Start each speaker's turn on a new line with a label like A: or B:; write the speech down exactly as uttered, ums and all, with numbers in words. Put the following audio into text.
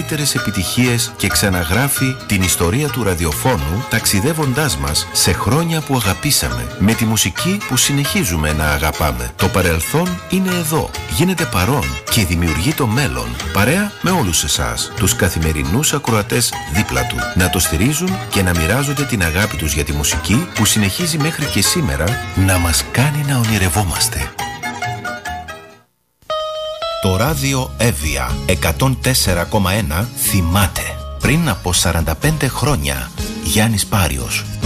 A: μεγαλύτερες επιτυχίες και ξαναγράφει την ιστορία του ραδιοφώνου ταξιδεύοντάς μας σε χρόνια που αγαπήσαμε με τη μουσική που συνεχίζουμε να αγαπάμε. Το παρελθόν είναι εδώ, γίνεται παρόν και δημιουργεί το μέλλον παρέα με όλους εσάς, τους καθημερινούς ακροατές δίπλα του, να το στηρίζουν και να μοιράζονται την αγάπη τους για τη μουσική που συνεχίζει μέχρι και σήμερα να μας κάνει να ονειρευόμαστε. Το ράδιο Εύβοια εκατόν τέσσερα κόμμα ένα θυμάται. Πριν από σαράντα πέντε χρόνια, Γιάννης Πάριος.